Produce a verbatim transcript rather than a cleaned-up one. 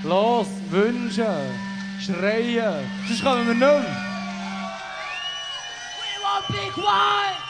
Los, wünschen, schreien, sonst kommen wir nicht mehr. We want big wine!